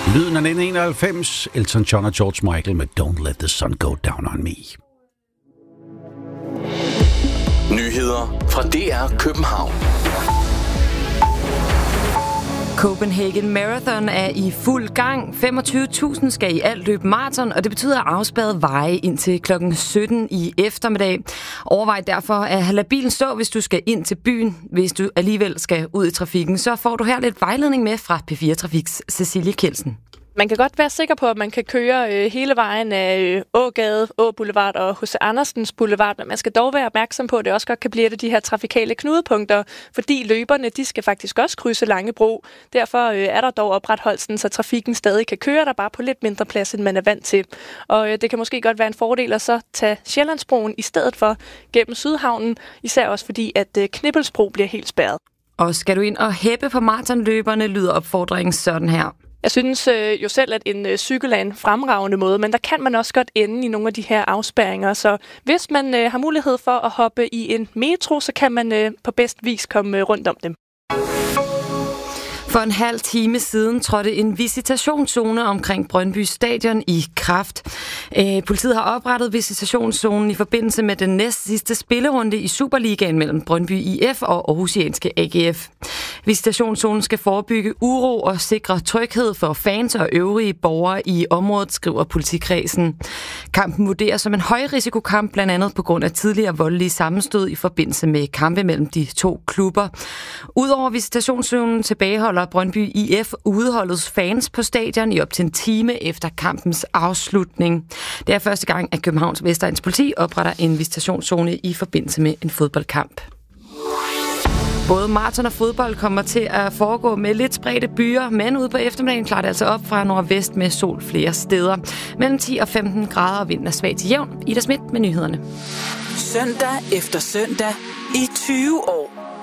Lyden af 1991, Elton John og George Michael med Don't Let the Sun Go Down on Me. Nyheder fra DR København. Copenhagen Marathon er i fuld gang. 25.000 skal i alt løbe maraton, og det betyder afspærrede veje indtil klokken 17 i eftermiddag. Overvej derfor at lade bilen stå, hvis du skal ind til byen. Hvis du alligevel skal ud i trafikken, så får du her lidt vejledning med fra P4 Trafiks Cecilie Kjeldsen. Man kan godt være sikker på, at man kan køre hele vejen af Ågade, Boulevard og H.C. Andersens Boulevard, men man skal dog være opmærksom på, at det også godt kan blive et af de her trafikale knudepunkter, fordi løberne, de skal faktisk også krydse Langebro. Derfor er der dog opretholdt, så trafikken stadig kan køre der bare på lidt mindre plads, end man er vant til. Og det kan måske godt være en fordel at så tage Sjællandsbroen i stedet for gennem Sydhavnen, især også fordi, at Knippelsbro bliver helt spærret. Og skal du ind og hæppe på maratonløberne, lyder opfordringen sådan her. Jeg synes jo selv, at en cykel er en fremragende måde, men der kan man også godt ende i nogle af de her afspærringer. Så hvis man har mulighed for at hoppe i en metro, så kan man på bedst vis komme rundt om dem. For en halv time siden trådte en visitationszone omkring Brøndby Stadion i kraft. Politiet har oprettet visitationszonen i forbindelse med den næst sidste spillerunde i Superligaen mellem Brøndby IF og Aarhusianske AGF. Visitationszonen skal forebygge uro og sikre tryghed for fans og øvrige borgere i området, skriver politikredsen. Kampen vurderes som en højrisikokamp, blandt andet på grund af tidligere voldelige sammenstød i forbindelse med kampe mellem de to klubber. Udover visitationszonen tilbageholder Brøndby IF udeholdets fans på stadion i op til en time efter kampens afslutning. Det er første gang, at Københavns Vestegns politi opretter en visitationszone i forbindelse med en fodboldkamp. Både maraton og fodbold kommer til at foregå med lidt spredte byer, men ude på eftermiddagen klarer det altså op fra nordvest med sol flere steder. Mellem 10 og 15 grader og vinden er svag til jævn. Ida Schmidt med nyhederne. Søndag efter søndag i 20 år.